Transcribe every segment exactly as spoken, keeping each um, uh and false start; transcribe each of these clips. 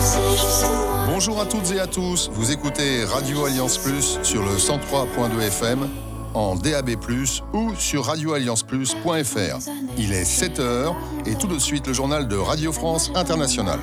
Bonjour à toutes et à tous, vous écoutez Radio Alliance Plus sur le cent trois point deux F M, en D A B plus, ou sur radio alliance plus point F R. Il est sept heures et tout de suite le journal de Radio France Internationale.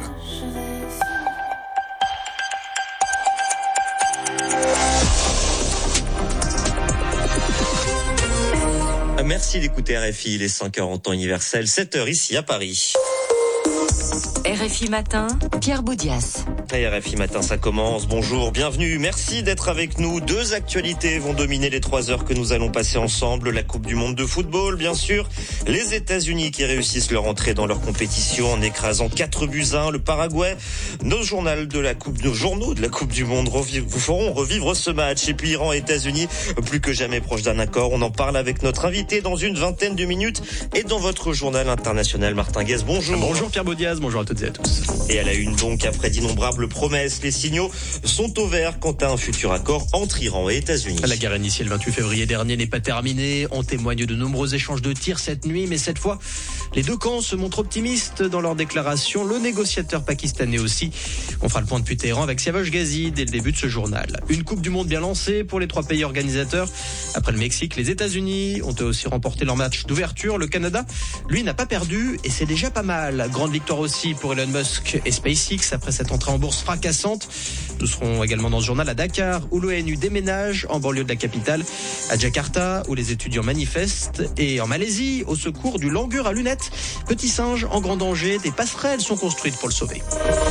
Merci d'écouter R F I, il est cent quarante ans universel, sept heures ici à Paris. R F I Matin, Pierre Boudias. Et R F I Matin, ça commence. Bonjour, bienvenue, merci d'être avec nous. Deux actualités vont dominer les trois heures que nous allons passer ensemble. La Coupe du Monde de football, bien sûr. Les États-Unis qui réussissent leur entrée dans leur compétition en écrasant quatre buts à un le Paraguay. Nos journaux de la Coupe, nos journaux de la Coupe du Monde reviv- vous feront revivre ce match. Et puis Iran et États-Unis, plus que jamais proches d'un accord. On en parle avec notre invité dans une vingtaine de minutes et dans votre journal international. Martin Guez, bonjour. Bonjour Pierre Boudias, bonjour à toutes et à tous. Et à la une donc, après d'innombrables promesses, les signaux sont au vert quant à un futur accord entre Iran et États-Unis. La guerre initiée le vingt-huit février dernier n'est pas terminée. On témoigne de nombreux échanges de tirs cette nuit, mais cette fois, les deux camps se montrent optimistes dans leurs déclarations. Le négociateur pakistanais aussi. On fera le point depuis Téhéran avec Siavash Ghazi dès le début de ce journal. Une Coupe du Monde bien lancée pour les trois pays organisateurs. Après le Mexique, les États-Unis ont eux aussi remporté leur match d'ouverture. Le Canada, lui, n'a pas perdu et c'est déjà pas mal. Grande victoire aussi pour Elon Musk et SpaceX après cette entrée en bourse fracassante. Nous serons également dans ce journal à Dakar où l'ONU déménage en banlieue de la capitale, à Jakarta où les étudiants manifestent et en Malaisie au secours du langur à lunettes. Petit singe en grand danger, des passerelles sont construites pour le sauver.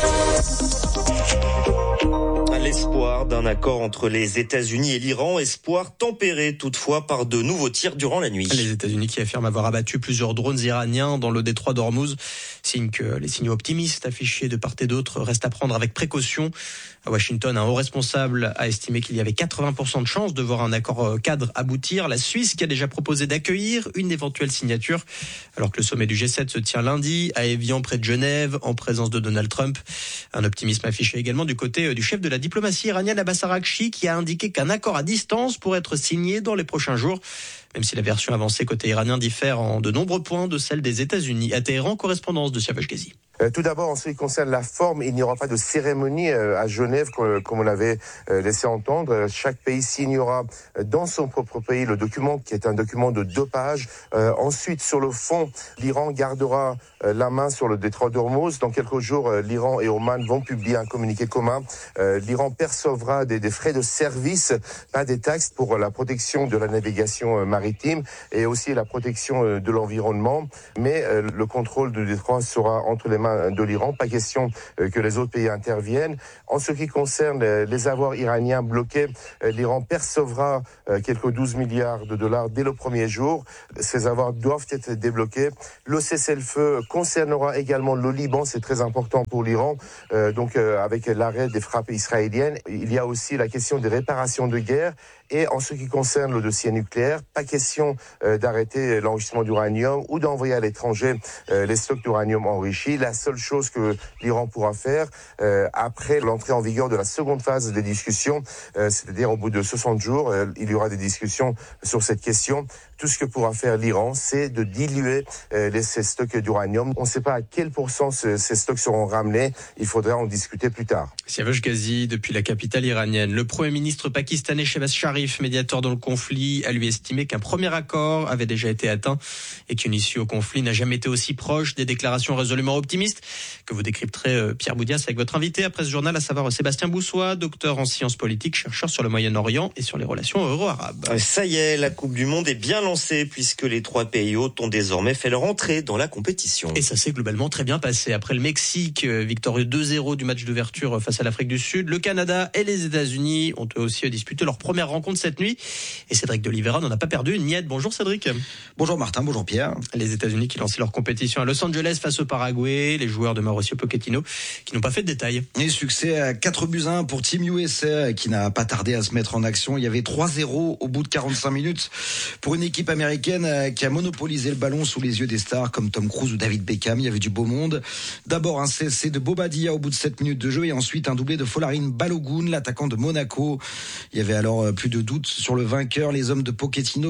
L'espoir d'un accord entre les États-Unis et l'Iran, espoir tempéré toutefois par de nouveaux tirs durant la nuit. Les États-Unis qui affirment avoir abattu plusieurs drones iraniens dans le détroit d'Ormuz, signe que les signaux optimistes affichés de part et d'autre restent à prendre avec précaution. À Washington, un haut responsable a estimé qu'il y avait quatre-vingts pour cent de chances de voir un accord cadre aboutir. La Suisse qui a déjà proposé d'accueillir une éventuelle signature, alors que le sommet du G sept se tient lundi à Évian près de Genève en présence de Donald Trump. Un optimisme affiché également du côté du chef de la diplomatie iranienne Abbas Araghchi qui a indiqué qu'un accord à distance pourrait être signé dans les prochains jours. Même si la version avancée côté iranien diffère en de nombreux points de celle des États-Unis. À Téhéran, correspondance de Siavash Ghazi. Euh, tout d'abord, en ce qui concerne la forme, il n'y aura pas de cérémonie euh, à Genève comme, comme on l'avait euh, laissé entendre. Chaque pays signera euh, dans son propre pays le document qui est un document de deux pages. Euh, ensuite, sur le fond, l'Iran gardera euh, la main sur le détroit d'Ormuz. Dans quelques jours, euh, l'Iran et Oman vont publier un communiqué commun. Euh, L'Iran percevra des, des frais de service, pas des taxes pour la protection de la navigation euh, maritime et aussi la protection euh, de l'environnement. Mais euh, le contrôle du détroit sera entre les mains de l'Iran, pas question que les autres pays interviennent. En ce qui concerne les avoirs iraniens bloqués, l'Iran percevra quelques douze milliards de dollars dès le premier jour. Ces avoirs doivent être débloqués. Le cessez-le-feu concernera également le Liban, c'est très important pour l'Iran. Euh, donc euh, avec l'arrêt des frappes israéliennes, il y a aussi la question des réparations de guerre. Et en ce qui concerne le dossier nucléaire, pas question euh, d'arrêter l'enrichissement d'uranium ou d'envoyer à l'étranger euh, les stocks d'uranium enrichis. La seule chose que l'Iran pourra faire euh, après l'entrée en vigueur de la seconde phase des discussions, euh, c'est-à-dire au bout de soixante jours, euh, il y aura des discussions sur cette question. Tout ce que pourra faire l'Iran, c'est de diluer euh, les, ces stocks d'uranium. On ne sait pas à quel pourcent ce, ces stocks seront ramenés. Il faudra en discuter plus tard. Siavash Ghazi, depuis la capitale iranienne. Le Premier ministre pakistanais Shehbaz Sharif, médiateur dans le conflit, a lui estimé qu'un premier accord avait déjà été atteint et qu'une issue au conflit n'a jamais été aussi proche. Des déclarations résolument optimistes que vous décrypterez, euh, Pierre Boudias, avec votre invité après ce journal, à savoir Sébastien Boussois, docteur en sciences politiques, chercheur sur le Moyen-Orient et sur les relations euro-arabes. Ça y est, la Coupe du Monde est bien lancée puisque les trois pays hôtes ont désormais fait leur entrée dans la compétition. Et ça s'est globalement très bien passé. Après le Mexique, euh, victorieux deux zéro du match d'ouverture face à l'Afrique du Sud, le Canada et les États-Unis ont eux aussi disputé leur première rencontre cette nuit. Et Cédric de Oliveira n'en a pas perdu une miette. Bonjour Cédric. Bonjour Martin, bonjour Pierre. Les États-Unis qui lançaient leur compétition à Los Angeles face au Paraguay, les joueurs de Mauricio Pochettino qui n'ont pas fait de détails. Et succès à quatre buts à un pour Team U S A qui n'a pas tardé à se mettre en action. Il y avait trois zéro au bout de quarante-cinq minutes pour une équipe américaine qui a monopolisé le ballon sous les yeux des stars comme Tom Cruise ou David Beckham. Il y avait du beau monde. D'abord un C S C de Bobadilla au bout de sept minutes de jeu et ensuite un doublé de Folarin Balogun, l'attaquant de Monaco. Il y avait alors plus de doute sur le vainqueur. Les hommes de Pochettino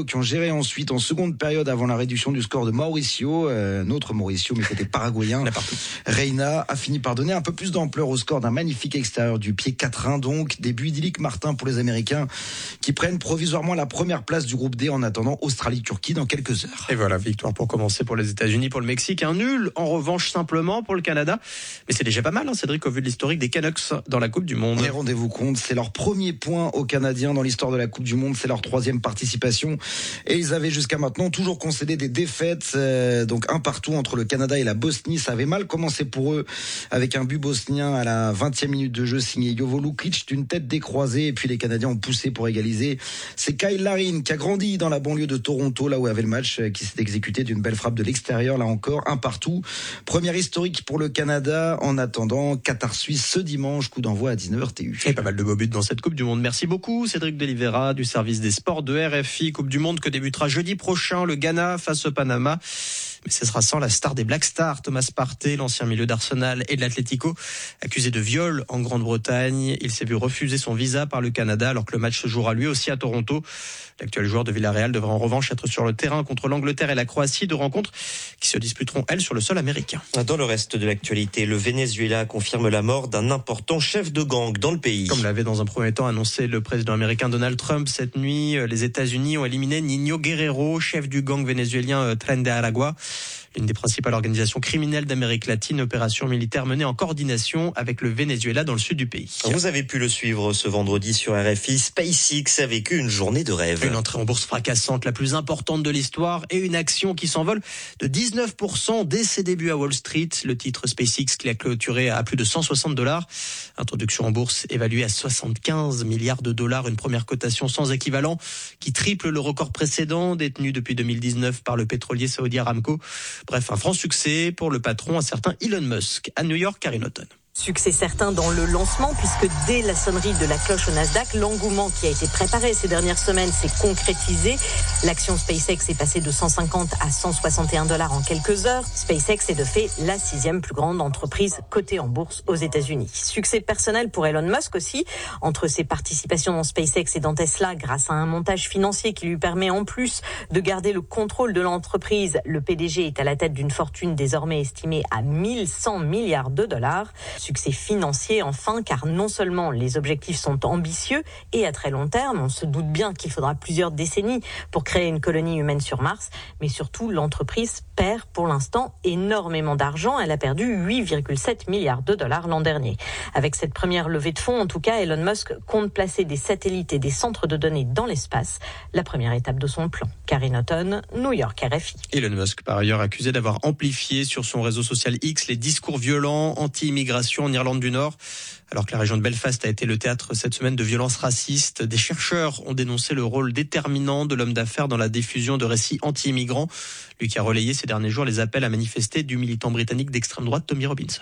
qui ont géré ensuite en seconde période avant la réduction du score de Mauricio, euh, notre Mauricio, mais côté paraguayen. Reina a fini par donner un peu plus d'ampleur au score d'un magnifique extérieur du pied quatre un. Donc, début idyllique, Martin, pour les Américains qui prennent provisoirement la première place du groupe D en attendant Australie-Turquie dans quelques heures. Et voilà, victoire pour commencer pour les États-Unis, pour le Mexique. Un nul, en revanche, simplement pour le Canada. Mais c'est déjà pas mal, hein, Cédric, au vu de l'historique des Canucks dans la Coupe du Monde. Mais rendez-vous compte, c'est leur premier point aux Canadiens dans l'histoire de la Coupe du Monde. C'est leur troisième participation. Et ils avaient jusqu'à maintenant toujours concédé des défaites. Euh, donc un partout entre le Canada et la Bosnie. Ça avait mal commencé pour eux avec un but bosnien à la vingtième minute de jeu signé Jovo Lukic d'une tête décroisée. Et puis les Canadiens ont poussé pour égaliser. C'est Kyle Larin qui a grandi dans la banlieue de Toronto, là où avait le match, qui s'est exécuté d'une belle frappe de l'extérieur. Là encore, un partout. Première historique pour le Canada. En attendant, Qatar-Suisse ce dimanche, coup d'envoi à dix-neuf heures T U. Et pas mal de beaux buts dans cette Coupe du Monde. Merci beaucoup Cédric Delivera du service des sports de R F I. Coupe du Monde que débutera jeudi prochain, le Ghana face au Panama. Mais ce sera sans la star des Black Stars, Thomas Partey, l'ancien milieu d'Arsenal et de l'Atlético, accusé de viol en Grande-Bretagne. Il s'est vu refuser son visa par le Canada alors que le match se jouera lui aussi à Toronto. L'actuel joueur de Villarreal devra en revanche être sur le terrain contre l'Angleterre et la Croatie, deux rencontres qui se disputeront, elles, sur le sol américain. Dans le reste de l'actualité, le Venezuela confirme la mort d'un important chef de gang dans le pays. Comme l'avait dans un premier temps annoncé le président américain Donald Trump cette nuit, les États-Unis ont éliminé Niño Guerrero, chef du gang vénézuélien Tren de Aragua, l'une des principales organisations criminelles d'Amérique latine, opération militaire menée en coordination avec le Venezuela dans le sud du pays. Vous avez pu le suivre ce vendredi sur R F I. SpaceX a vécu une journée de rêve. Une entrée en bourse fracassante, la plus importante de l'histoire, et une action qui s'envole de dix-neuf pour cent dès ses débuts à Wall Street. Le titre SpaceX qui a clôturé à plus de cent soixante dollars. Introduction en bourse évaluée à soixante-quinze milliards de dollars. Une première cotation sans équivalent qui triple le record précédent détenu depuis deux mille dix-neuf par le pétrolier saoudien Aramco. Bref, un franc succès pour le patron, un certain Elon Musk. À New York, Karine Auton. Succès certain dans le lancement puisque dès la sonnerie de la cloche au Nasdaq, l'engouement qui a été préparé ces dernières semaines s'est concrétisé. L'action SpaceX est passée de cent cinquante à cent soixante et un dollars en quelques heures. SpaceX est de fait la sixième plus grande entreprise cotée en bourse aux États-Unis. Succès personnel pour Elon Musk aussi. Entre ses participations dans SpaceX et dans Tesla, grâce à un montage financier qui lui permet en plus de garder le contrôle de l'entreprise, le P D G est à la tête d'une fortune désormais estimée à mille cent milliards de dollars. Succès financier enfin, car non seulement les objectifs sont ambitieux et à très long terme, on se doute bien qu'il faudra plusieurs décennies pour créer une colonie humaine sur Mars, mais surtout l'entreprise perd pour l'instant énormément d'argent. Elle a perdu huit virgule sept milliards de dollars l'an dernier. Avec cette première levée de fonds, en tout cas, Elon Musk compte placer des satellites et des centres de données dans l'espace, la première étape de son plan. Karine Auton, New York, R F I. Elon Musk, par ailleurs, accusé d'avoir amplifié sur son réseau social X les discours violents anti-immigration en Irlande du Nord. Alors que la région de Belfast a été le théâtre cette semaine de violences racistes, des chercheurs ont dénoncé le rôle déterminant de l'homme d'affaires dans la diffusion de récits anti-immigrants. Lui qui a relayé ces derniers jours les appels à manifester du militant britannique d'extrême droite Tommy Robinson.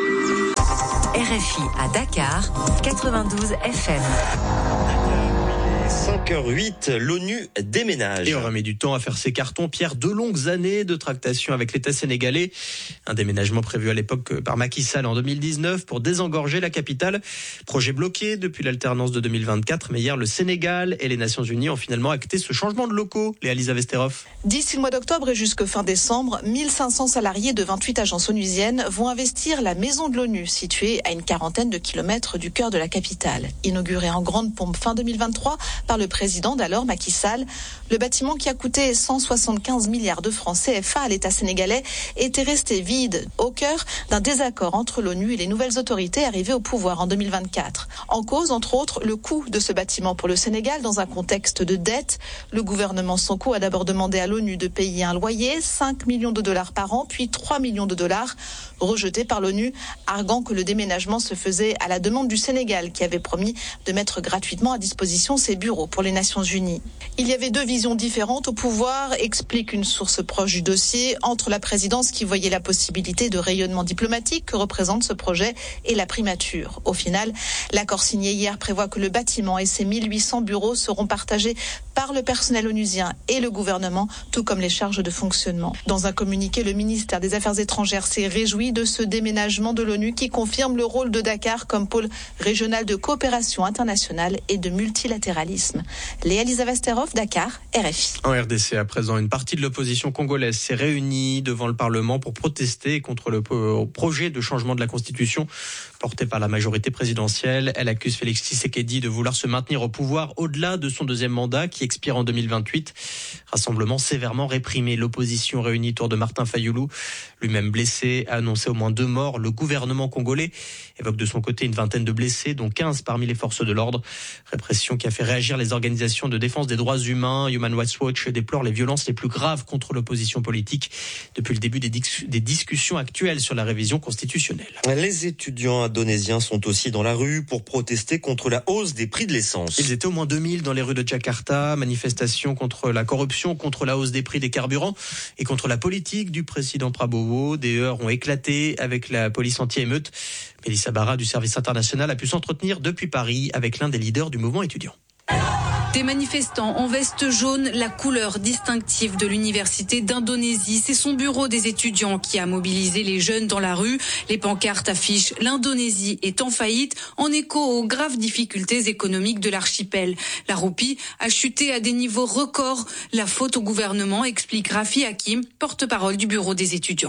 R F I à Dakar, quatre-vingt-douze F M. cinq heures huit, l'ONU déménage. Et aura mis du temps à faire ses cartons. Pierre, deux longues années de tractation avec l'État sénégalais. Un déménagement prévu à l'époque par Macky Sall en deux mille dix-neuf pour désengorger la capitale. Projet bloqué depuis l'alternance de deux mille vingt-quatre. Mais hier, le Sénégal et les Nations Unies ont finalement acté ce changement de locaux. Léa-Lisa Vesterhoff. D'ici le mois d'octobre et jusque fin décembre, mille cinq cents salariés de vingt-huit agences onusiennes vont investir la maison de l'ONU, située à une quarantaine de kilomètres du cœur de la capitale. Inaugurée en grande pompe fin deux mille vingt-trois par le président d'alors, Macky Sall, le bâtiment qui a coûté cent soixante-quinze milliards de francs C F A à l'État sénégalais était resté vide au cœur d'un désaccord entre l'ONU et les nouvelles autorités arrivées au pouvoir en deux mille vingt-quatre. En cause, entre autres, le coût de ce bâtiment pour le Sénégal dans un contexte de dette. Le gouvernement Sonko a d'abord demandé à l'ONU de payer un loyer, cinq millions de dollars par an, puis trois millions de dollars, rejeté par l'ONU, arguant que le déménagement se faisait à la demande du Sénégal, qui avait promis de mettre gratuitement à disposition ses bureaux pour les Nations Unies. Il y avait deux visions différentes au pouvoir, explique une source proche du dossier, entre la présidence qui voyait la possibilité de rayonnement diplomatique que représente ce projet et la primature. Au final, l'accord signé hier prévoit que le bâtiment et ses mille huit cents bureaux seront partagés par le personnel onusien et le gouvernement, tout comme les charges de fonctionnement. Dans un communiqué, le ministère des Affaires étrangères s'est réjoui de ce déménagement de l'ONU qui confirme le rôle de Dakar comme pôle régional de coopération internationale et de multilatéralisme. Léa Lisa Vesterhoff, Dakar, R F I. En R D C, à présent, une partie de l'opposition congolaise s'est réunie devant le Parlement pour protester contre le projet de changement de la Constitution porté par la majorité présidentielle. Elle accuse Félix Tshisekedi de vouloir se maintenir au pouvoir au-delà de son deuxième mandat qui expire en deux mille vingt-huit. Rassemblement sévèrement réprimé. L'opposition réunie autour de Martin Fayulu, lui-même blessé, a annoncé au moins deux morts. Le gouvernement congolais évoque de son côté une vingtaine de blessés, dont quinze parmi les forces de l'ordre. Répression qui a fait réagir les organisations de défense des droits humains. Human Rights Watch déplore les violences les plus graves contre l'opposition politique depuis le début des, dis- des discussions actuelles sur la révision constitutionnelle. Les étudiants indonésiens sont aussi dans la rue pour protester contre la hausse des prix de l'essence. Ils étaient au moins deux mille dans les rues de Jakarta. Manifestation contre la corruption, contre la hausse des prix des carburants et contre la politique du président Prabowo. Des heurts ont éclaté avec la police anti-émeute. Mélissa Barra du service international a pu s'entretenir depuis Paris avec l'un des leaders du mouvement étudiant. Des manifestants en veste jaune, la couleur distinctive de l'université d'Indonésie. C'est son bureau des étudiants qui a mobilisé les jeunes dans la rue. Les pancartes affichent « L'Indonésie est en faillite » en écho aux graves difficultés économiques de l'archipel. La roupie a chuté à des niveaux records. La faute au gouvernement, explique Raffi Hakim, porte-parole du bureau des étudiants.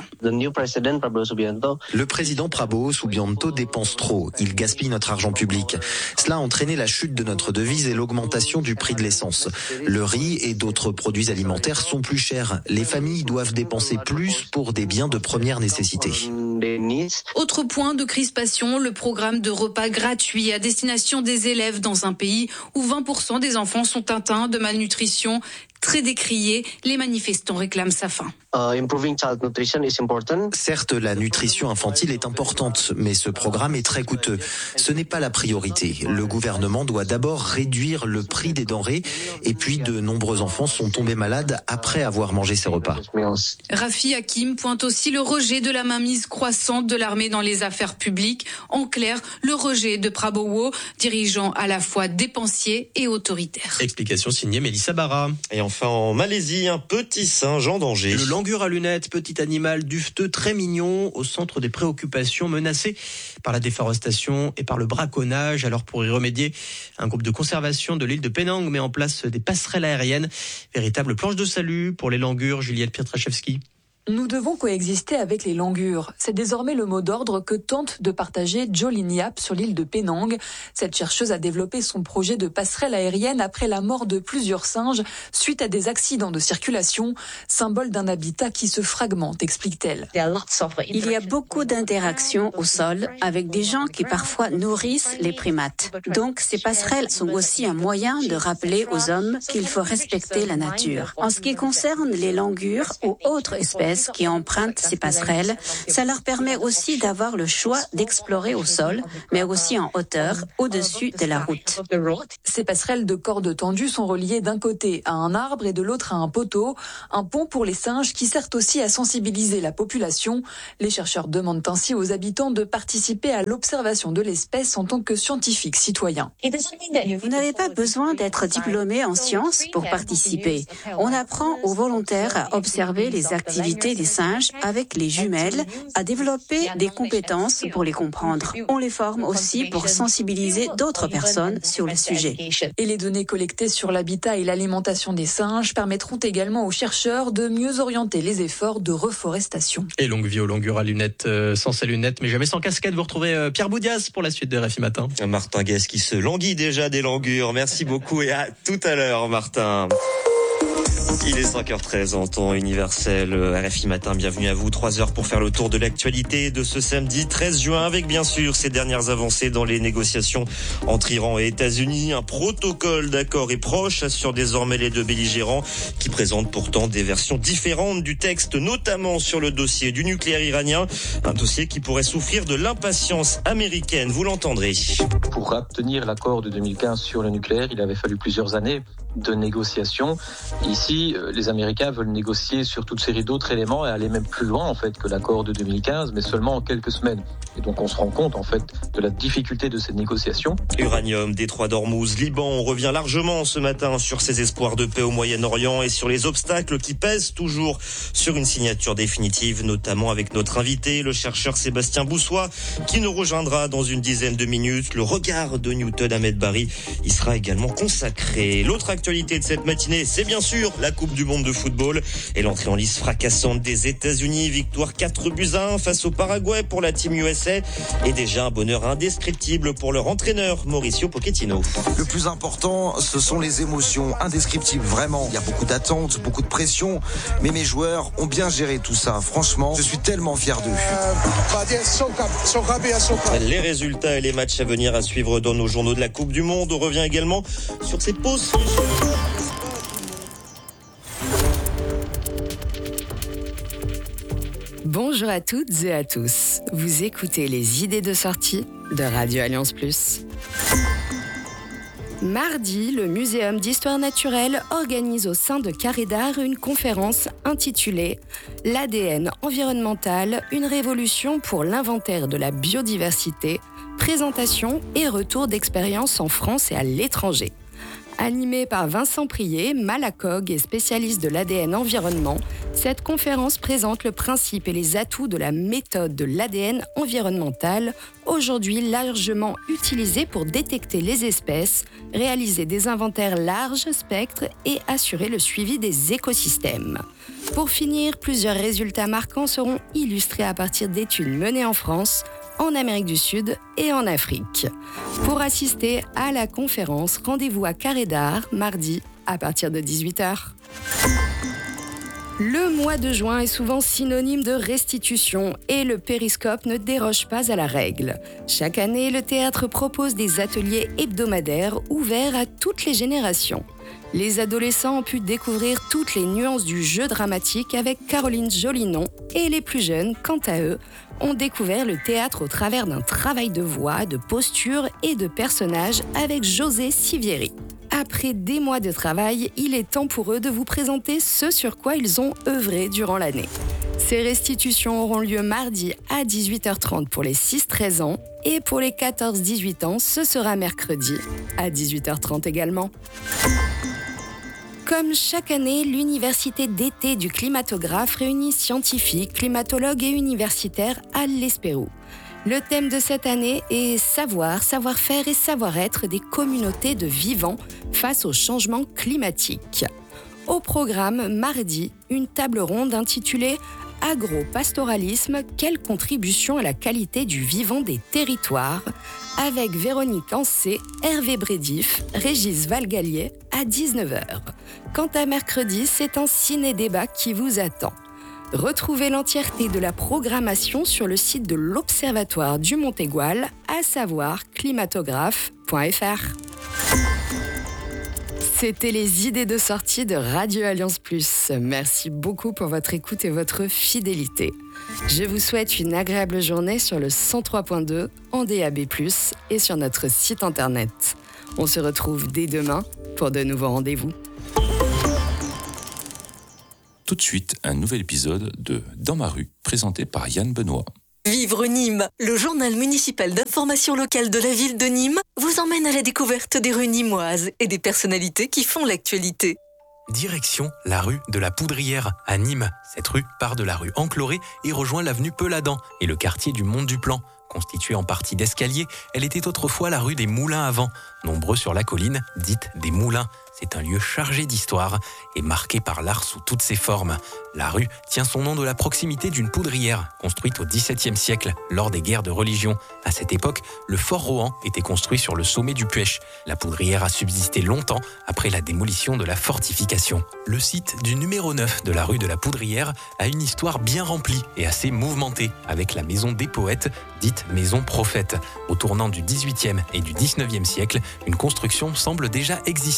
Le président Prabowo Subianto dépense trop. Il gaspille notre argent public. Cela a entraîné la chute de notre devise et l'augmentation du prix de l'essence. Le riz et d'autres produits alimentaires sont plus chers. Les familles doivent dépenser plus pour des biens de première nécessité. Autre point de crispation, le programme de repas gratuits à destination des élèves dans un pays où vingt pour cent des enfants sont atteints de malnutrition. Très décrié, les manifestants réclament sa fin. Certes, la nutrition infantile est importante, mais ce programme est très coûteux. Ce n'est pas la priorité. Le gouvernement doit d'abord réduire le prix des denrées, et puis de nombreux enfants sont tombés malades après avoir mangé ces repas. Raffi Hakim pointe aussi le rejet de la mainmise croissante de l'armée dans les affaires publiques. En clair, le rejet de Prabowo, dirigeant à la fois dépensier et autoritaire. Explication signée Mélissa Barra. Et enfin en Malaisie, un petit singe en danger. Le langur à lunettes, petit animal duveteux très mignon, au centre des préoccupations, menacé par la déforestation et par le braconnage. Alors pour y remédier, un groupe de conservation de l'île de Penang met en place des passerelles aériennes, véritable planche de salut pour les langurs. Juliette Pietraszewski. Nous devons coexister avec les langurs. C'est désormais le mot d'ordre que tente de partager Jolin Yap sur l'île de Penang. Cette chercheuse a développé son projet de passerelle aérienne après la mort de plusieurs singes suite à des accidents de circulation, symbole d'un habitat qui se fragmente, explique-t-elle. Il y a beaucoup d'interactions au sol avec des gens qui parfois nourrissent les primates. Donc ces passerelles sont aussi un moyen de rappeler aux hommes qu'il faut respecter la nature. En ce qui concerne les langurs ou autres espèces qui empruntent ces passerelles, ça leur permet aussi d'avoir le choix d'explorer au sol, mais aussi en hauteur, au-dessus de la route. Ces passerelles de cordes tendues sont reliées d'un côté à un arbre et de l'autre à un poteau, un pont pour les singes qui sert aussi à sensibiliser la population. Les chercheurs demandent ainsi aux habitants de participer à l'observation de l'espèce en tant que scientifiques citoyens. Vous n'avez pas besoin d'être diplômé en sciences pour participer. On apprend aux volontaires à observer les activités des singes avec les jumelles, à développer des compétences pour les comprendre. On les forme aussi pour sensibiliser d'autres personnes sur le sujet. Et les données collectées sur l'habitat et l'alimentation des singes permettront également aux chercheurs de mieux orienter les efforts de reforestation. Et longue vie aux langurs à lunettes, euh, sans ses lunettes, mais jamais sans casquette. Vous retrouvez euh, Pierre Boudias pour la suite de R F I Matin. Martin Guest qui se languit déjà des langurs. Merci beaucoup et à tout à l'heure, Martin. Il est cinq heures treize en temps universel. R F I Matin, bienvenue à vous. trois heures pour faire le tour de l'actualité de ce samedi treize juin, avec bien sûr ces dernières avancées dans les négociations entre Iran et États-Unis. Un protocole d'accord est proche, assurent désormais les deux belligérants, qui présentent pourtant des versions différentes du texte, notamment sur le dossier du nucléaire iranien. Un dossier qui pourrait souffrir de l'impatience américaine, vous l'entendrez. Pour obtenir l'accord de deux mille quinze sur le nucléaire, il avait fallu plusieurs années. de négociation. Ici, les Américains veulent négocier sur toute série d'autres éléments et aller même plus loin en fait que l'accord de deux mille quinze, mais seulement en quelques semaines. Et donc on se rend compte en fait de la difficulté de ces négociations. Uranium, détroit d'Ormuz, Liban, on revient largement ce matin sur ces espoirs de paix au Moyen-Orient et sur les obstacles qui pèsent toujours sur une signature définitive, notamment avec notre invité, le chercheur Sébastien Boussois, qui nous rejoindra dans une dizaine de minutes. Le regard de Newton Ahmed Barry y sera également consacré. L'autre actualité de cette matinée, c'est bien sûr la Coupe du Monde de football et l'entrée en lice fracassante des États-Unis. Victoire quatre buts à un face au Paraguay pour la Team U S A et déjà un bonheur indescriptible pour leur entraîneur Mauricio Pochettino. Le plus important, ce sont les émotions indescriptibles, vraiment. Il y a beaucoup d'attentes, beaucoup de pression, mais mes joueurs ont bien géré tout ça. Franchement, je suis tellement fier d'eux. Les résultats et les matchs à venir à suivre dans nos journaux de la Coupe du Monde. On revient également sur ces pauses. Bonjour à toutes et à tous. Vous écoutez les idées de sortie de Radio Alliance Plus. Mardi, le Muséum d'Histoire Naturelle organise au sein de Carré d'Art une conférence intitulée « L'A D N environnemental, une révolution pour l'inventaire de la biodiversité, présentation et retour d'expériences en France et à l'étranger ». Animée par Vincent Prier, malacologue et spécialiste de l'A D N environnement, cette conférence présente le principe et les atouts de la méthode de l'A D N environnemental, aujourd'hui largement utilisée pour détecter les espèces, réaliser des inventaires larges spectres et assurer le suivi des écosystèmes. Pour finir, plusieurs résultats marquants seront illustrés à partir d'études menées en France, en Amérique du Sud et en Afrique. Pour assister à la conférence, rendez-vous à Carré d'Art, mardi, à partir de dix-huit heures. Le mois de juin est souvent synonyme de restitution et le périscope ne déroge pas à la règle. Chaque année, le théâtre propose des ateliers hebdomadaires ouverts à toutes les générations. Les adolescents ont pu découvrir toutes les nuances du jeu dramatique avec Caroline Jolinon et les plus jeunes, quant à eux, ont découvert le théâtre au travers d'un travail de voix, de posture et de personnages avec José Sivieri. Après des mois de travail, il est temps pour eux de vous présenter ce sur quoi ils ont œuvré durant l'année. Ces restitutions auront lieu mardi à dix-huit heures trente pour les six treize ans et pour les quatorze dix-huit ans, ce sera mercredi à dix-huit heures trente également. Comme chaque année, l'université d'été du climatographe réunit scientifiques, climatologues et universitaires à l'Espérou. Le thème de cette année est savoir, savoir-faire et savoir-être des communautés de vivants face au changement climatique. Au programme, mardi, une table ronde intitulée « Agro-pastoralisme, quelle contribution à la qualité du vivant des territoires ?» avec Véronique Ancé, Hervé Brédif, Régis Valgalier à dix-neuf heures. Quant à mercredi, c'est un ciné-débat qui vous attend. Retrouvez l'entièreté de la programmation sur le site de l'Observatoire du Montégoal, à savoir climatographe point f r. C'était les idées de sortie de Radio Alliance Plus. Merci beaucoup pour votre écoute et votre fidélité. Je vous souhaite une agréable journée sur le cent trois point deux en D A B plus, et sur notre site internet. On se retrouve dès demain pour de nouveaux rendez-vous. Tout de suite, un nouvel épisode de Dans ma rue, présenté par Yann Benoît. Vivre Nîmes, le journal municipal d'information locale de la ville de Nîmes, vous emmène à la découverte des rues nîmoises et des personnalités qui font l'actualité. Direction la rue de la Poudrière à Nîmes. Cette rue part de la rue Encloré et rejoint l'avenue Peladan et le quartier du Mont-du-Plan. Constituée en partie d'escaliers, elle était autrefois la rue des Moulins à Vent, nombreux sur la colline, dite des Moulins. C'est un lieu chargé d'histoire et marqué par l'art sous toutes ses formes. La rue tient son nom de la proximité d'une poudrière construite au dix-septième siècle lors des guerres de religion. À cette époque, le fort Rohan était construit sur le sommet du Puech. La poudrière a subsisté longtemps après la démolition de la fortification. Le site du numéro neuf de la rue de la Poudrière a une histoire bien remplie et assez mouvementée avec la maison des poètes, dite maison prophète. Au tournant du dix-huitième et du dix-neuvième siècle, une construction semble déjà exister.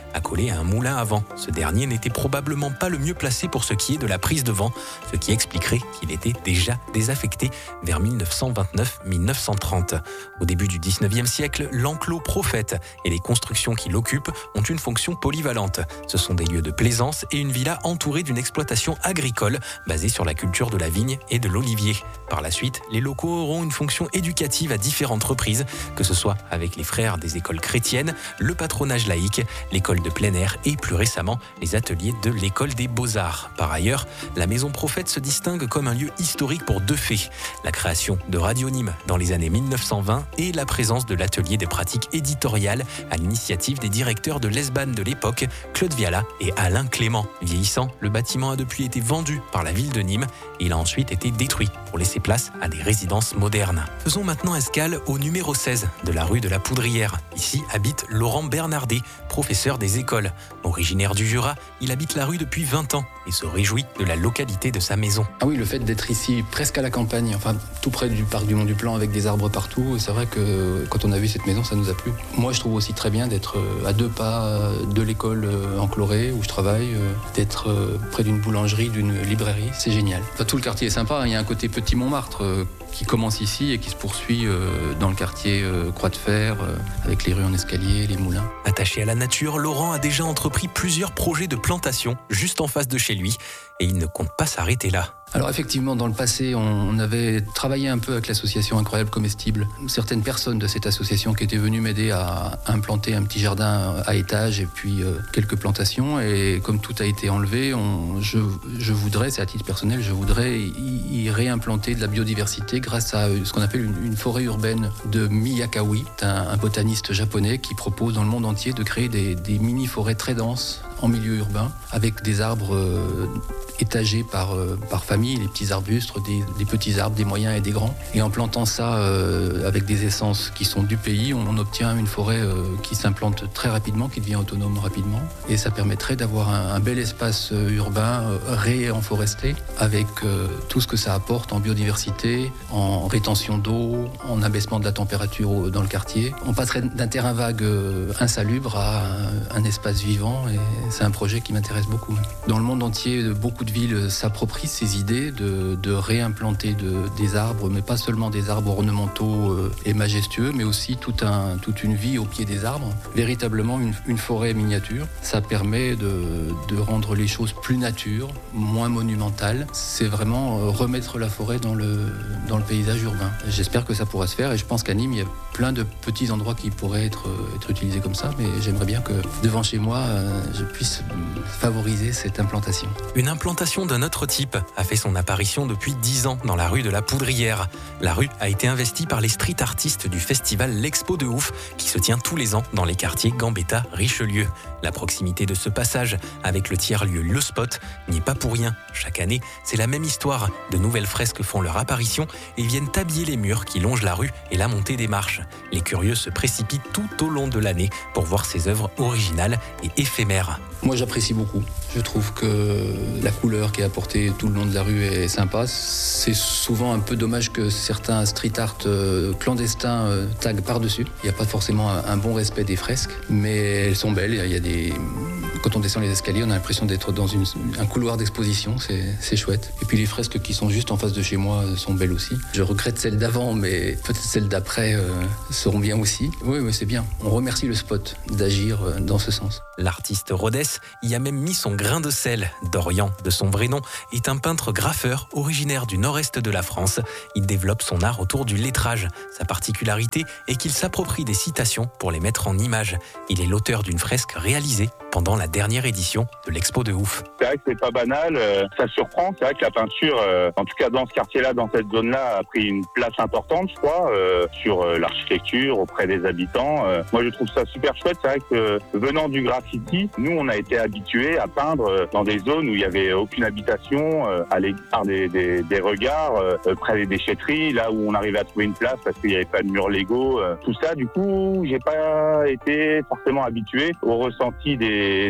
accolé à un moulin à vent. Ce dernier n'était probablement pas le mieux placé pour ce qui est de la prise de vent, ce qui expliquerait qu'il était déjà désaffecté vers dix-neuf cent vingt-neuf à dix-neuf cent trente. Au début du dix-neuvième siècle, l'enclos Prophète et les constructions qui l'occupent ont une fonction polyvalente. Ce sont des lieux de plaisance et une villa entourée d'une exploitation agricole basée sur la culture de la vigne et de l'olivier. Par la suite, les locaux auront une fonction éducative à différentes reprises, que ce soit avec les frères des écoles chrétiennes, le patronage laïque, l'école de plein air et plus récemment les ateliers de l'école des beaux-arts. Par ailleurs, la maison Prophète se distingue comme un lieu historique pour deux faits: la création de Radio Nîmes dans les années dix-neuf cent vingt et la présence de l'atelier des pratiques éditoriales à l'initiative des directeurs de l'E S B A N de l'époque, Claude Viala et Alain Clément. Vieillissant, le bâtiment a depuis été vendu par la ville de Nîmes et il a ensuite été détruit pour laisser place à des résidences modernes. Faisons maintenant escale au numéro seize de la rue de la Poudrière. Ici habite Laurent Bernardet, professeur des écoles. Originaire du Jura, il habite la rue depuis vingt ans et se réjouit de la localité de sa maison. Ah oui, le fait d'être ici presque à la campagne, enfin tout près du parc du Mont du Plan avec des arbres partout, c'est vrai que quand on a vu cette maison, ça nous a plu. Moi, je trouve aussi très bien d'être à deux pas de l'école en Chloré où je travaille, d'être près d'une boulangerie, d'une librairie, c'est génial. Enfin, tout le quartier est sympa, il y a un côté petit Montmartre qui commence ici et qui se poursuit dans le quartier Croix de Fer, avec les rues en escalier, les moulins. Attaché à la nature, Laurent a déjà entrepris plusieurs projets de plantation juste en face de chez lui et il ne compte pas s'arrêter là. Alors effectivement, dans le passé, on avait travaillé un peu avec l'association Incroyable Comestible. Certaines personnes de cette association qui étaient venues m'aider à implanter un petit jardin à étage et puis euh, quelques plantations. Et comme tout a été enlevé, on, je, je voudrais, c'est à titre personnel, je voudrais y, y réimplanter de la biodiversité grâce à ce qu'on appelle une, une forêt urbaine de Miyakawa, un, un botaniste japonais qui propose dans le monde entier de créer des, des mini-forêts très denses en milieu urbain, avec des arbres euh, étagés par, euh, par famille, les petits arbustes, des, des petits arbres, des moyens et des grands. Et en plantant ça euh, avec des essences qui sont du pays, on, on obtient une forêt euh, qui s'implante très rapidement, qui devient autonome rapidement. Et ça permettrait d'avoir un, un bel espace euh, urbain euh, réenforesté, avec euh, tout ce que ça apporte en biodiversité, en rétention d'eau, en abaissement de la température dans le quartier. On passerait d'un terrain vague euh, insalubre à un, un espace vivant, et c'est un projet qui m'intéresse beaucoup. Dans le monde entier, beaucoup de villes s'approprient ces idées de, de réimplanter de, des arbres, mais pas seulement des arbres ornementaux euh, et majestueux, mais aussi tout un, toute une vie au pied des arbres. Véritablement une, une forêt miniature. Ça permet de, de rendre les choses plus nature, moins monumentales. C'est vraiment euh, remettre la forêt dans le, dans le paysage urbain. J'espère que ça pourra se faire et je pense qu'à Nîmes, il y a plein de petits endroits qui pourraient être, être utilisés comme ça, mais j'aimerais bien que devant chez moi, euh, je puisse favoriser cette implantation. Une implantation d'un autre type a fait son apparition depuis dix ans dans la rue de la Poudrière. La rue a été investie par les street artistes du festival L'Expo de Ouf qui se tient tous les ans dans les quartiers Gambetta, Richelieu. La proximité de ce passage avec le tiers-lieu Le Spot n'y est pas pour rien. Chaque année, c'est la même histoire. De nouvelles fresques font leur apparition et viennent habiller les murs qui longent la rue et la montée des marches. Les curieux se précipitent tout au long de l'année pour voir ces œuvres originales et éphémères. Moi, j'apprécie beaucoup. Je trouve que la couleur qui est apportée tout le long de la rue est sympa. C'est souvent un peu dommage que certains street art clandestins taguent par-dessus. Il n'y a pas forcément un bon respect des fresques, mais elles sont belles. Il y a des... Quand on descend les escaliers, on a l'impression d'être dans une, un couloir d'exposition, c'est, c'est chouette. Et puis les fresques qui sont juste en face de chez moi sont belles aussi. Je regrette celles d'avant, mais peut-être celles d'après euh, seront bien aussi. Oui, oui, c'est bien. On remercie le spot d'agir euh, dans ce sens. L'artiste Rodès y a même mis son grain de sel. Dorian, de son vrai nom, est un peintre graffeur originaire du nord-est de la France. Il développe son art autour du lettrage. Sa particularité est qu'il s'approprie des citations pour les mettre en images. Il est l'auteur d'une fresque réalisée pendant la dernière édition de l'Expo de Ouf. C'est vrai que c'est pas banal, euh, ça surprend. C'est vrai que la peinture, euh, en tout cas dans ce quartier-là, dans cette zone-là, a pris une place importante, je crois, euh, sur euh, l'architecture, auprès des habitants. Euh, moi, je trouve ça super chouette. C'est vrai que euh, venant du graffiti, nous, on a été habitués à peindre euh, dans des zones où il n'y avait aucune habitation, euh, à l'égard des, des, des regards, euh, près des déchetteries, là où on arrivait à trouver une place parce qu'il n'y avait pas de murs légaux. Euh, tout ça, du coup, j'ai pas été forcément habitué au ressenti des Des,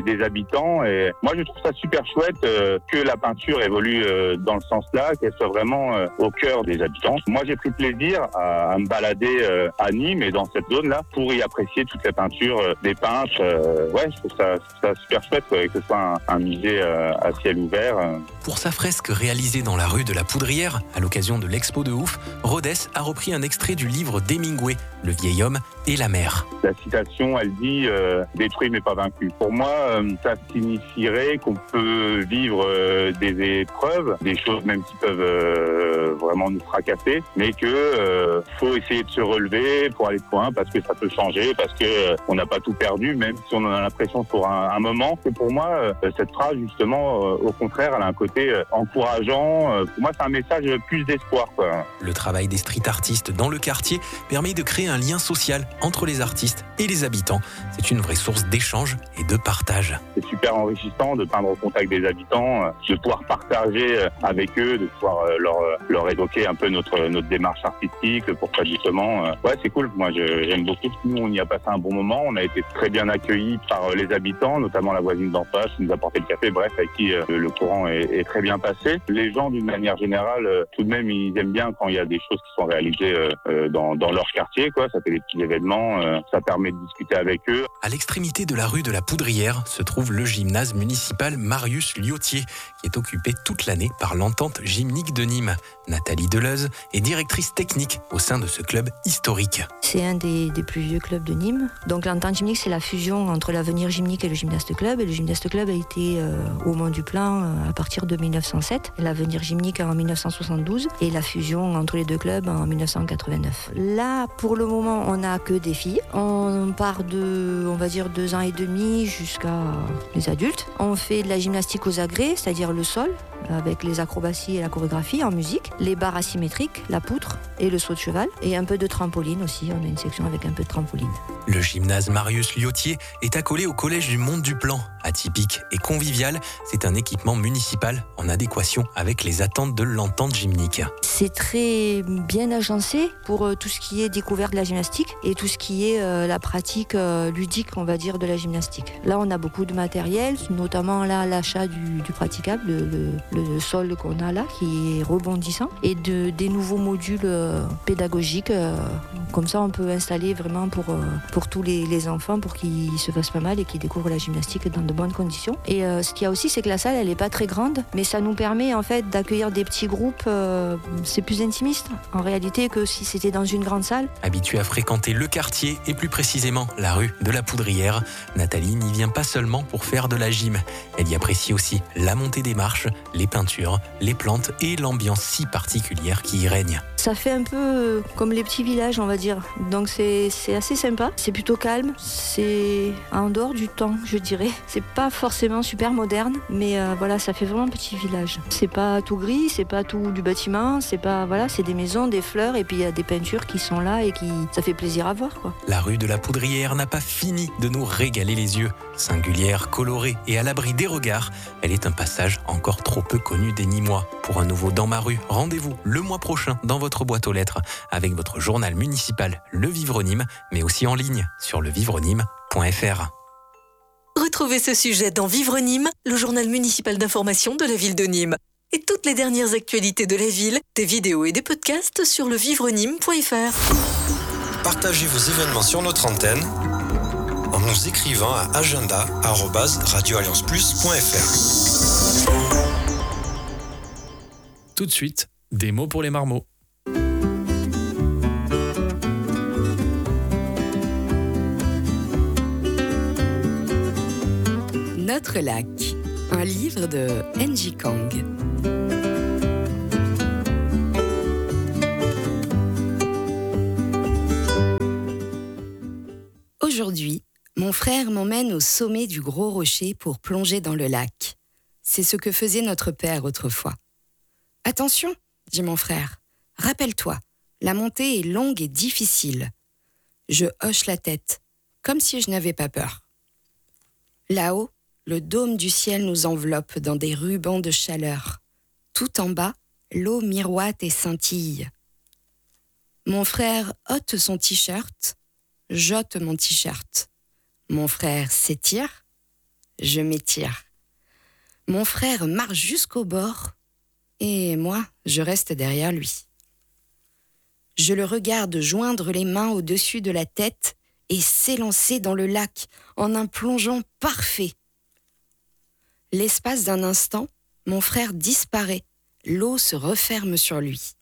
des habitants. Et moi, je trouve ça super chouette euh, que la peinture évolue euh, dans le sens-là, qu'elle soit vraiment euh, au cœur des habitants. Moi, j'ai pris plaisir à, à me balader euh, à Nîmes et dans cette zone-là pour y apprécier toutes les peintures euh, des peintres. Euh, ouais, je trouve ça, je trouve ça super chouette quoi, que ce soit un, un musée euh, à ciel ouvert. Euh. Pour sa fresque réalisée dans la rue de la Poudrière, à l'occasion de l'Expo de Ouf, Rhodes a repris un extrait du livre d'Hemingway, Le vieil homme et la mer. La citation, elle dit euh, « détruit mais pas vaincu ». Pour moi, euh, ça signifierait qu'on peut vivre euh, des épreuves, des choses même qui peuvent euh, vraiment nous fracasser, mais que euh, faut essayer de se relever pour aller de loin parce que ça peut changer, parce que euh, on n'a pas tout perdu, même si on en a l'impression pour un, un moment. Et pour moi, euh, cette phrase, justement, euh, au contraire, elle a un côté euh, encourageant. Euh, pour moi, c'est un message plus d'espoir, quoi. Le travail des street artistes dans le quartier permet de créer un lien social entre les artistes et les habitants. C'est une vraie source d'échange et de partage. C'est super enrichissant de peindre au contact des habitants, de pouvoir partager avec eux, de pouvoir leur, leur évoquer un peu notre, notre démarche artistique pour ça justement. Ouais, c'est cool. Moi, je, j'aime beaucoup. Nous, on y a passé un bon moment. On a été très bien accueillis par les habitants, notamment la voisine d'en face qui nous a apporté le café. Bref, avec qui le courant est, est très bien passé. Les gens, d'une manière générale, tout de même, ils aiment bien quand il y a des choses qui sont réalisées dans, dans leur quartier, quoi. Ça fait des petits événements. Ça permet de discuter avec eux. À l'extrémité de la rue de la Poudrière se trouve le gymnase municipal Marius Liotier, qui est occupé toute l'année par l'entente gymnique de Nîmes. Nathalie Deleuze est directrice technique au sein de ce club historique. C'est un des, des plus vieux clubs de Nîmes. Donc l'entente gymnique, c'est la fusion entre l'Avenir Gymnique et le Gymnaste Club. Et le Gymnaste Club a été euh, au Mont du Plan euh, à partir de mille neuf cent sept, l'Avenir Gymnique en mille neuf cent soixante-douze et la fusion entre les deux clubs en mille neuf cent quatre-vingt-neuf. Là, pour le moment, on n'a que des filles. On part de, on va dire, deux ans et demi jusqu'à les adultes. On fait de la gymnastique aux agrès, c'est-à-dire le sol, avec les acrobaties et la chorégraphie en musique, les barres asymétriques, la poutre et le saut de cheval, et un peu de trampoline aussi, on a une section avec un peu de trampoline. Le gymnase Marius Liotier est accolé au collège du Mont du Plan. Atypique et convivial, c'est un équipement municipal en adéquation avec les attentes de l'entente gymnique. C'est très bien agencé pour euh, tout ce qui est découverte de la gymnastique et tout ce qui est euh, la pratique euh, ludique, on va dire, de la gymnastique. Là, on a beaucoup de matériel, notamment là l'achat du, du praticable, le, le, le sol qu'on a là, qui est rebondissant, et de, des nouveaux modules euh, pédagogiques. Euh, comme ça, on peut installer vraiment pour, euh, pour tous les, les enfants, pour qu'ils se fassent pas mal et qu'ils découvrent la gymnastique dans de bonnes conditions. Et euh, ce qu'il y a aussi, c'est que la salle, elle n'est pas très grande, mais ça nous permet en fait d'accueillir des petits groupes. Euh, c'est plus intimiste en réalité que si c'était dans une grande salle. Habituée à fréquenter le quartier et plus précisément la rue de la Poudrière, Nathalie n'y vient pas seulement pour faire de la gym. Elle y apprécie aussi la montée des marches, les peintures, les plantes et l'ambiance si particulière qui y règne. Ça fait un peu comme les petits villages, on va dire. Donc c'est, c'est assez sympa, c'est plutôt calme, c'est en dehors du temps, je dirais. C'est pas forcément super moderne, mais euh, voilà, ça fait vraiment petit village. C'est pas tout gris, c'est pas tout du bâtiment, c'est pas, voilà, c'est des maisons, des fleurs, et puis il y a des peintures qui sont là et qui, ça fait plaisir à voir, quoi. La rue de la Poudrière n'a pas fini de nous régaler les yeux. Singulière, colorée et à l'abri des regards, elle est un passage encore trop peu connu des Nîmois. Pour un nouveau Dans ma rue, rendez-vous le mois prochain dans votre boîte aux lettres avec votre journal municipal Le Vivre Nîmes, mais aussi en ligne sur le vivre nîmes point f r. Retrouvez ce sujet dans Vivre Nîmes, le journal municipal d'information de la ville de Nîmes. Et toutes les dernières actualités de la ville, des vidéos et des podcasts sur le vivre nîmes point f r. Partagez vos événements sur notre antenne en nous écrivant à agenda arobase radio alliance plus point f r. Tout de suite, des mots pour les marmots. Notre lac, un livre de Enji Kang. Aujourd'hui, mon frère m'emmène au sommet du gros rocher pour plonger dans le lac. C'est ce que faisait notre père autrefois. « Attention !» dit mon frère. « Rappelle-toi, la montée est longue et difficile. » Je hoche la tête, comme si je n'avais pas peur. Là-haut, le dôme du ciel nous enveloppe dans des rubans de chaleur. Tout en bas, l'eau miroite et scintille. Mon frère ôte son t-shirt, j'ôte mon t-shirt. Mon frère s'étire, Je m'étire. Mon frère marche jusqu'au bord et moi, je reste derrière lui. Je le regarde joindre les mains au-dessus de la tête et s'élancer dans le lac en un plongeon parfait. L'espace d'un instant, mon frère disparaît. L'eau se referme sur lui.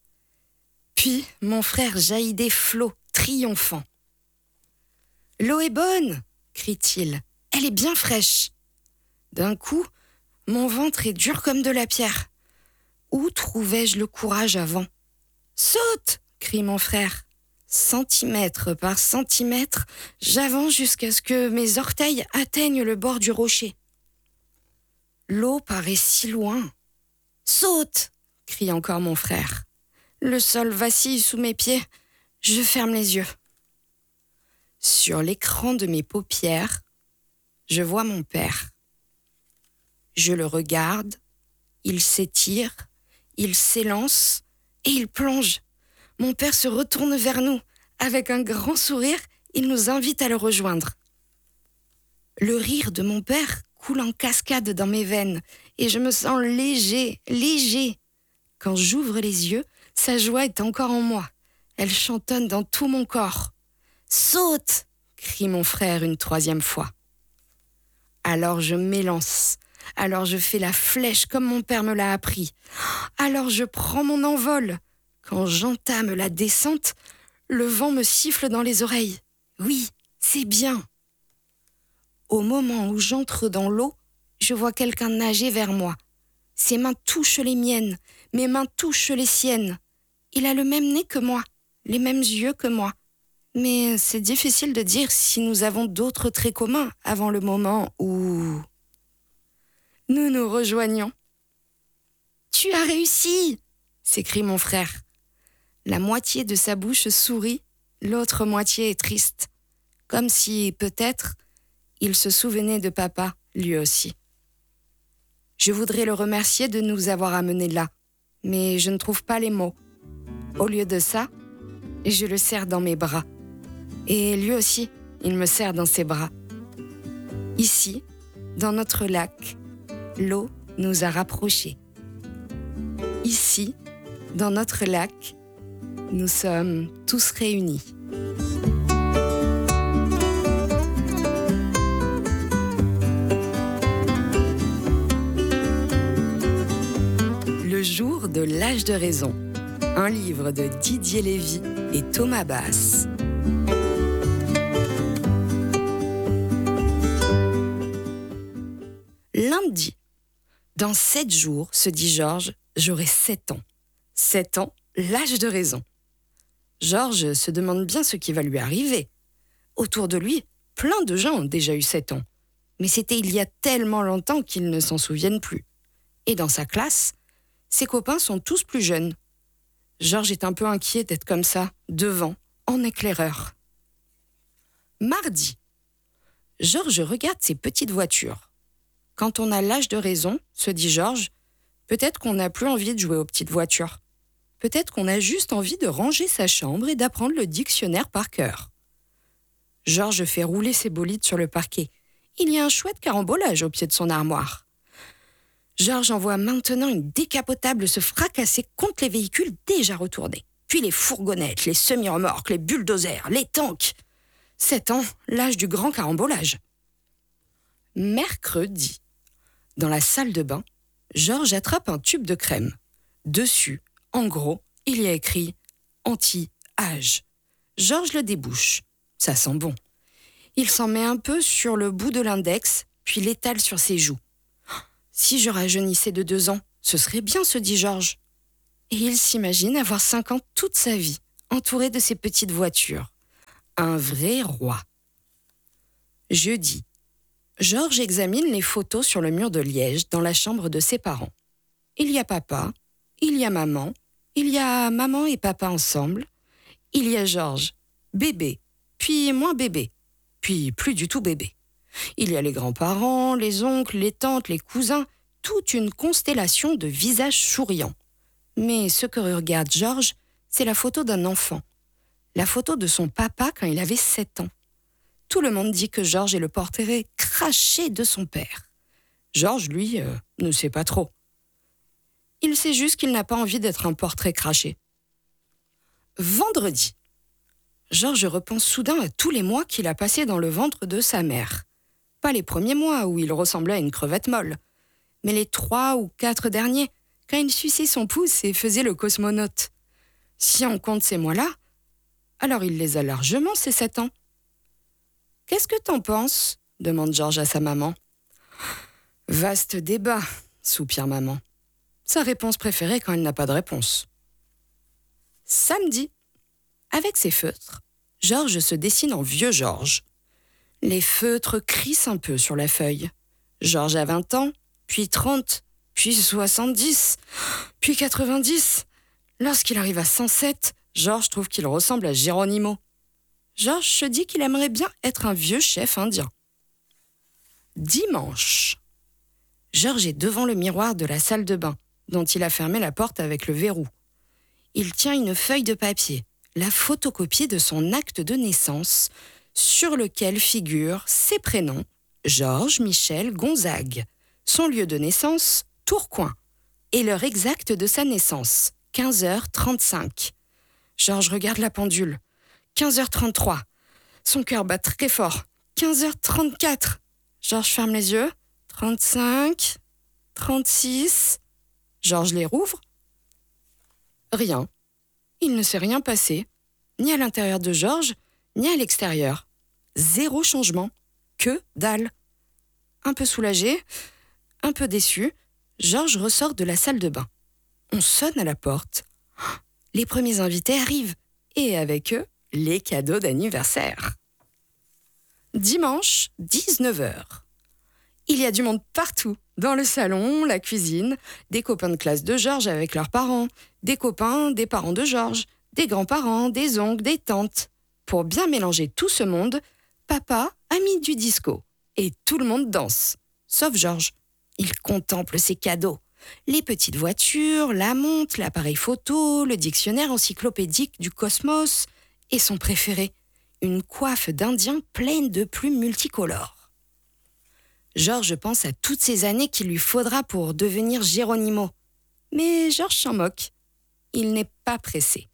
Puis, mon frère jaillit des flots, triomphant. « L'eau est bonne !» crie-t-il. « Elle est bien fraîche !» D'un coup, mon ventre est dur comme de la pierre. Où trouvais-je le courage avant ? « Saute !» crie mon frère. Centimètre par centimètre, j'avance jusqu'à ce que mes orteils atteignent le bord du rocher. L'eau paraît si loin. « Saute !» crie encore mon frère. Le sol vacille sous mes pieds. Je ferme les yeux. Sur l'écran de mes paupières, je vois mon père. Je le regarde, il s'étire, il s'élance et il plonge. Mon père se retourne vers nous. Avec un grand sourire, il nous invite à le rejoindre. Le rire de mon père coule en cascade dans mes veines et je me sens léger, léger. Quand j'ouvre les yeux, sa joie est encore en moi. Elle chantonne dans tout mon corps. « Saute !» crie mon frère une troisième fois. Alors je m'élance. Alors je fais la flèche comme mon père me l'a appris. Alors je prends mon envol. Quand j'entame la descente, le vent me siffle dans les oreilles. Oui, c'est bien. Au moment où j'entre dans l'eau, je vois quelqu'un nager vers moi. Ses mains touchent les miennes, mes mains touchent les siennes. Il a le même nez que moi, les mêmes yeux que moi. Mais c'est difficile de dire si nous avons d'autres traits communs avant le moment où nous nous rejoignons. « Tu as réussi !» s'écrie mon frère. La moitié de sa bouche sourit, l'autre moitié est triste. Comme si, peut-être, il se souvenait de papa, lui aussi. Je voudrais le remercier de nous avoir amenés là, mais je ne trouve pas les mots. Au lieu de ça, je le serre dans mes bras. Et lui aussi, il me serre dans ses bras. Ici, dans notre lac, l'eau nous a rapprochés. Ici, dans notre lac, nous sommes tous réunis. Le jour de l'âge de raison. Un livre de Didier Lévy et Thomas Bass. Lundi. Dans sept jours, se dit Georges, j'aurai sept ans. Sept ans, l'âge de raison. Georges se demande bien ce qui va lui arriver. Autour de lui, plein de gens ont déjà eu sept ans. Mais c'était il y a tellement longtemps qu'ils ne s'en souviennent plus. Et dans sa classe, ses copains sont tous plus jeunes. Georges est un peu inquiet d'être comme ça, devant, en éclaireur. Mardi. Georges regarde ses petites voitures. Quand on a l'âge de raison, se dit Georges, peut-être qu'on n'a plus envie de jouer aux petites voitures. Peut-être qu'on a juste envie de ranger sa chambre et d'apprendre le dictionnaire par cœur. Georges fait rouler ses bolides sur le parquet. Il y a un chouette carambolage au pied de son armoire. Georges envoie maintenant une décapotable se fracasser contre les véhicules déjà retournés. Puis les fourgonnettes, les semi-remorques, les bulldozers, les tanks. Sept ans, l'âge du grand carambolage. Mercredi. Dans la salle de bain, Georges attrape un tube de crème. Dessus, en gros, il y a écrit « anti-âge ». Georges le débouche. Ça sent bon. Il s'en met un peu sur le bout de l'index, puis l'étale sur ses joues. « Si je rajeunissais de deux ans, ce serait bien », se dit Georges. Et il s'imagine avoir cinq ans toute sa vie, entouré de ses petites voitures. Un vrai roi. Jeudi. Georges examine les photos sur le mur de Liège dans la chambre de ses parents. Il y a papa, il y a maman, il y a maman et papa ensemble, il y a Georges, bébé, puis moins bébé, puis plus du tout bébé. Il y a les grands-parents, les oncles, les tantes, les cousins, toute une constellation de visages souriants. Mais ce que regarde Georges, c'est la photo d'un enfant. La photo de son papa quand il avait sept ans. Tout le monde dit que Georges est le portrait craché de son père. Georges, lui, euh, ne sait pas trop. Il sait juste qu'il n'a pas envie d'être un portrait craché. Vendredi. Georges repense soudain à tous les mois qu'il a passés dans le ventre de sa mère. Pas les premiers mois où il ressemblait à une crevette molle, mais les trois ou quatre derniers, quand il suçait son pouce et faisait le cosmonaute. Si on compte ces mois-là, alors il les a largement, ces sept ans. « Qu'est-ce que t'en penses ?» demande Georges à sa maman. « Vaste débat, » soupire maman. Sa réponse préférée quand elle n'a pas de réponse. Samedi. Avec ses feutres, Georges se dessine en vieux Georges. Les feutres crissent un peu sur la feuille. Georges a vingt ans, puis trente, puis soixante-dix, puis quatre-vingt-dix. Lorsqu'il arrive à cent sept, Georges trouve qu'il ressemble à Geronimo. Georges se dit qu'il aimerait bien être un vieux chef indien. Dimanche. Georges est devant le miroir de la salle de bain, dont il a fermé la porte avec le verrou. Il tient une feuille de papier, la photocopie de son acte de naissance, sur lequel figurent ses prénoms, Georges Michel Gonzague, son lieu de naissance, Tourcoing, et l'heure exacte de sa naissance, quinze heures trente-cinq. Georges regarde la pendule. quinze heures trente-trois. Son cœur bat très fort. quinze heures trente-quatre. Georges ferme les yeux. trente-cinq. trente-six. Georges les rouvre. Rien. Il ne s'est rien passé, ni à l'intérieur de Georges, ni à l'extérieur. Zéro changement. Que dalle. Un peu soulagé, un peu déçu, Georges ressort de la salle de bain. On sonne à la porte. Les premiers invités arrivent, et avec eux, les cadeaux d'anniversaire. Dimanche, dix-neuf heures. Il y a du monde partout, dans le salon, la cuisine, des copains de classe de Georges avec leurs parents, des copains des parents de Georges, des grands-parents, des oncles, des tantes. Pour bien mélanger tout ce monde, papa a mis du disco, et tout le monde danse, sauf Georges. Il contemple ses cadeaux. Les petites voitures, la montre, l'appareil photo, le dictionnaire encyclopédique du cosmos et son préféré, une coiffe d'Indien pleine de plumes multicolores. Georges pense à toutes ces années qu'il lui faudra pour devenir Geronimo. Mais Georges s'en moque. Il n'est pas pressé.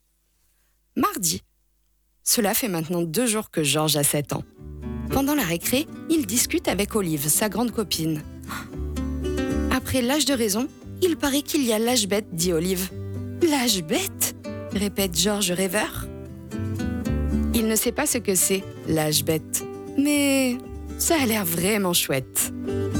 Mardi. Cela fait maintenant deux jours que Georges a sept ans. Pendant la récré, il discute avec Olive, sa grande copine. Après l'âge de raison, il paraît qu'il y a l'âge bête, dit Olive. L'âge bête ? Répète Georges rêveur. Il ne sait pas ce que c'est, l'âge bête. Mais ça a l'air vraiment chouette.